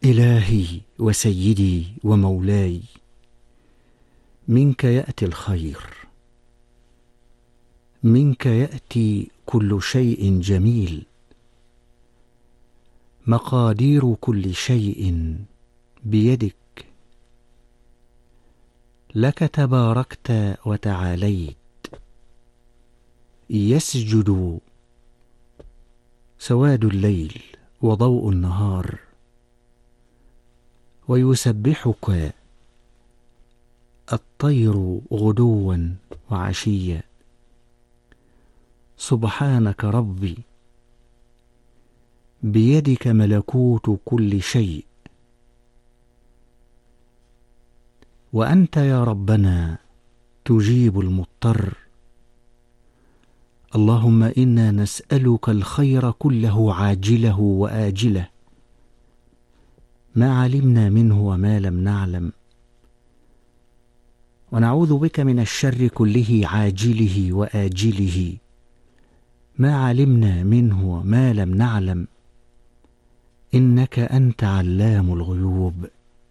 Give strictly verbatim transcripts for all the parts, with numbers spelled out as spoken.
إلهي وسيدي ومولاي، منك يأتي الخير، منك يأتي كل شيء جميل، مقادير كل شيء بيدك، لك تباركت وتعاليت، يسجد سواد الليل وضوء النهار، ويسبحك الطير غدوا وعشيا. سبحانك ربي، بيدك ملكوت كل شيء، وأنت يا ربنا تجيب المضطر. اللهم إنا نسألك الخير كله عاجله وآجله، ما علمنا منه وما لم نعلم، ونعوذ بك من الشر كله عاجله وآجله، ما علمنا منه وما لم نعلم، إنك أنت علام الغيوب.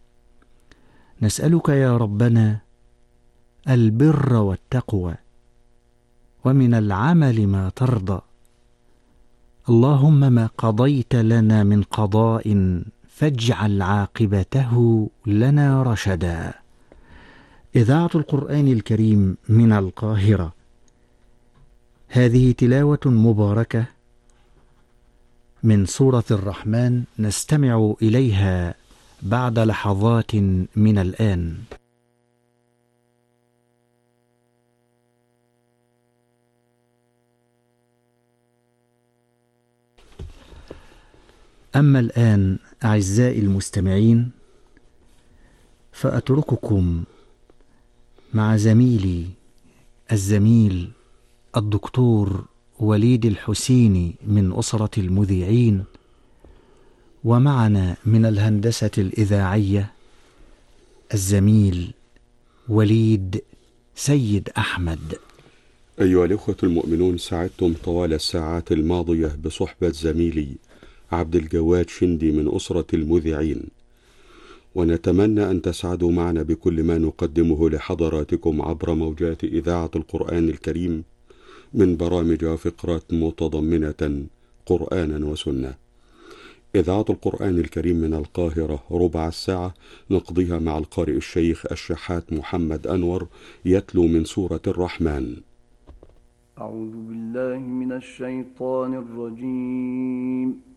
نسألك يا ربنا البر والتقوى، ومن العمل ما ترضى. اللهم ما قضيت لنا من قضاء فاجعل عاقبته لنا رشدا. إذاعة القرآن الكريم من القاهرة، هذه تلاوة مباركة من سورة الرحمن نستمع إليها بعد لحظات من الآن. أما الآن أعزائي المستمعين، فأترككم مع زميلي الزميل الدكتور وليد الحسيني من أسرة المذيعين، ومعنا من الهندسة الإذاعية الزميل وليد سيد أحمد. أيها الإخوة المؤمنون، سعدتم طوال الساعات الماضية بصحبة زميلي عبد الجواد شندي من أسرة المذيعين، ونتمنى أن تسعدوا معنا بكل ما نقدمه لحضراتكم عبر موجات إذاعة القرآن الكريم من برامج وفقرات متضمنة قرآنا وسنة. إذاعة القرآن الكريم من القاهرة، ربع الساعة نقضيها مع القارئ الشيخ الشحات محمد أنور يتلو من سورة الرحمن. أعوذ بالله من الشيطان الرجيم.